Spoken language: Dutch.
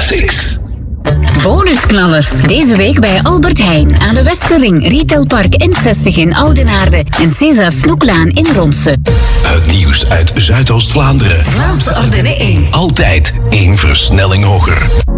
Classics. Bonusknallers. Deze week bij Albert Heijn aan de Westerring, Retailpark N60 in Oudenaarde en César Snoeklaan in Ronse. Het nieuws uit Zuidoost-Vlaanderen. Vlaams Ardennen 1. Altijd 1 versnelling hoger.